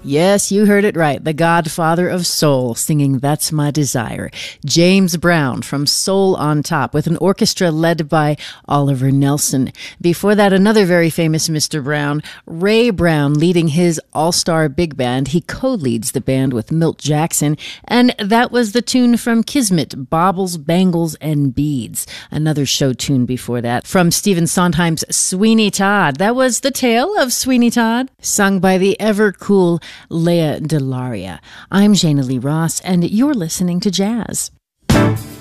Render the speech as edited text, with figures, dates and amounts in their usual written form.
Yes, you heard it right. The godfather of soul singing That's My Desire. James Brown from Soul on Top with an orchestra led by Oliver Nelson. Before that, another very famous Mr. Brown, Ray Brown, leading his all-star big band. He co-leads the band with Milt Jackson. And that was the tune from Kismet, Baubles, Bangles, and Beads. Another show tune before that from Stephen Sondheim's Sweeney Todd. That was The Tale of Sweeney Todd, sung by the ever-cool Lea DeLaria. I'm Jana Lee Ross, and you're listening to Jazz.